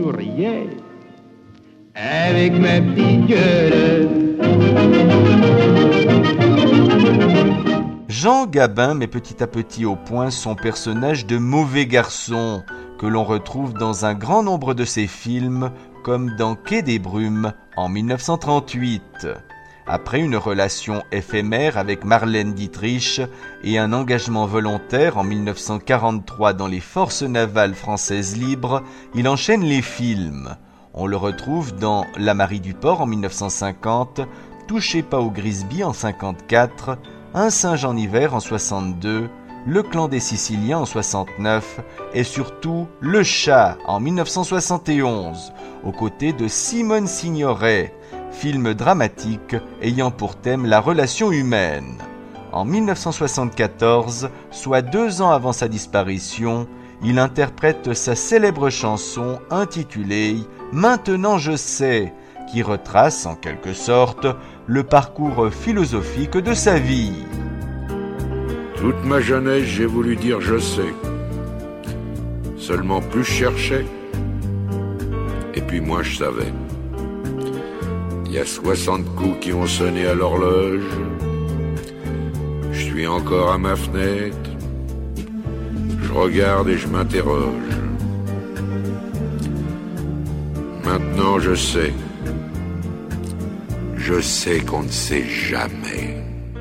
souriais avec ma petite gueule. Jean Gabin met petit à petit au point son personnage de mauvais garçon que l'on retrouve dans un grand nombre de ses films comme dans Quai des Brumes en 1938. Après une relation éphémère avec Marlène Dietrich et un engagement volontaire en 1943 dans les forces navales françaises libres, il enchaîne les films. On le retrouve dans La Marie du Port en 1950, Touchez pas au Grisby en 1954, Un singe en hiver en 1962, Le clan des Siciliens en 1969 et surtout Le Chat en 1971, aux côtés de Simone Signoret, film dramatique ayant pour thème la relation humaine. En 1974, soit 2 ans avant sa disparition, il interprète sa célèbre chanson intitulée « Maintenant je sais », qui retrace en quelque sorte le parcours philosophique de sa vie. Toute ma jeunesse, j'ai voulu dire je sais. Seulement plus je cherchais, et puis moins je savais. Il y a 60 coups qui ont sonné à l'horloge. Je suis encore à ma fenêtre. Je regarde et je m'interroge. Maintenant je sais. Je sais qu'on ne sait jamais.